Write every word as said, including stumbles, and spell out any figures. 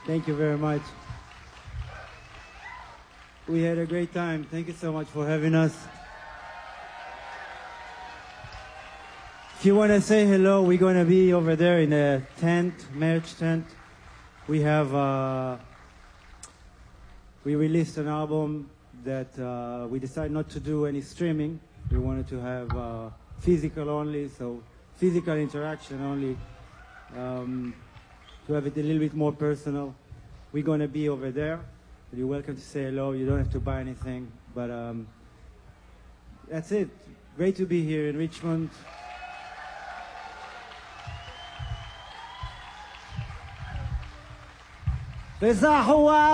Thank you very much. We had a great time. Thank you so much for having us. If you want to say hello, we're going to be over there in the tent, merch tent. We have, uh, we released an album that uh, we decided not to do any streaming. We wanted to have uh, physical only, so physical interaction only, um, to have it a little bit more personal. We're going to be over there. You're welcome to say hello. You don't have to buy anything, but um, that's it. Great to be here in Richmond. וזהו